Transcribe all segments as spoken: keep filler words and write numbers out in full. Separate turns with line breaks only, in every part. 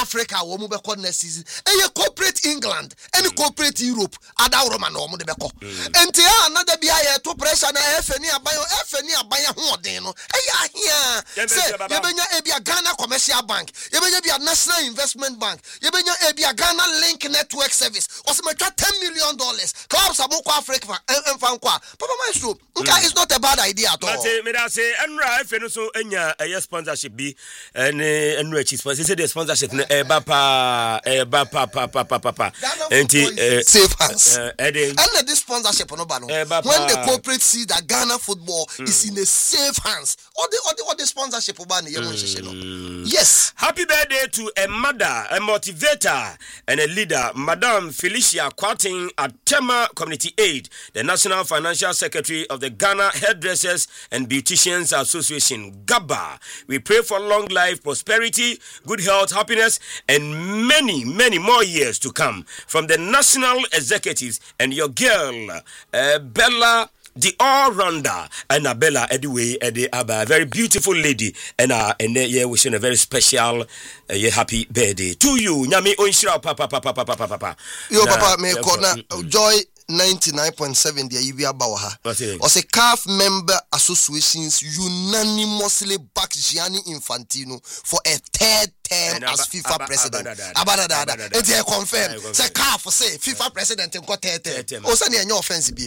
Africa wo mu be call next season eye corporate England any mm. corporate Europe ada Roma no mo de be call enti ya another bia ye to pressure na efe ni aban efe ni aban ho odin no eye ahia say ye benya ebia Ghana Commercial Bank ye benya bia National Investment Bank ye benya ebia Ghana Link Network Service was metwa ten million dollars clubs aboko Africa emfa nkwa papa maestro nka is not a bad idea at all.
But me da say enra efe no so enya a sponsorship bi ene enra chi sponsor say the sponsorship no e ba pa e ba pa pa pa pa pa enti
safe hands
and
the sponsorship no ba no when the corporate see that Ghana football mm. is in a safe hands all the all the, all the sponsorship ba na yemo nhihye no. Yes,
happy birthday to a mother, a motivator and a leader, Madam Felicia Kwating at Tema Community Aid, the National Financial Secretary of the Ghana Hairdressers and Beauticians Association, GABA. We pray for long life, prosperity, good health, happiness, and many, many more years to come from the national executives and your girl, uh, Bella, the all-rounder, Annabella Edway, Edi Abba, very beautiful lady, and uh, and yeah, wishing a very special, uh, yeah, happy birthday to you. Nyami onshira papa papa papa papa papa.
Yo papa me corner joy ninety-nine point seven there you be about her. Or say C A F member associations unanimously back Gianni Infantino for a third term as FIFA president. Abadada. It's a confirm. Say C A F say FIFA president in third term. Also near your offense be.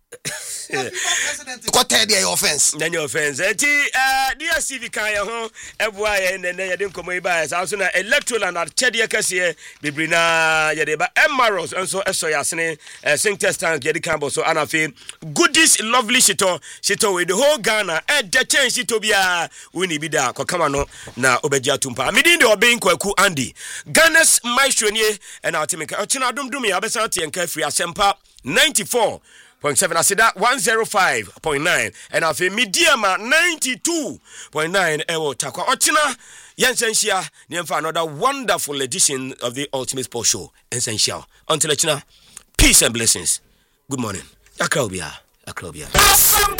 Got the offense.
Then your offense. Eti uh D S C V kan ya ho eboa ye ne ne ye de nkomo iba ya so na electoral and chede kase bibrina ye de ba Emaros enso eso ya sene sing test tank ye de kan bo so anafe goodies lovely shito shito with the whole Ghana e de change shito bia woni bi da kokama no na obegia tumpa midin de obin kwaku Andy Ghana's maestro nie e na otimika ochina dumdum ya besa tie nka free asempa ninety-four point seven asida one oh five point nine and afi mediama ninety-two point nine ewo takwa ochina yensensia niemfa another wonderful edition of the Ultimate Sport Show essential until ochina peace and blessings. Good morning. Akrobia akrobia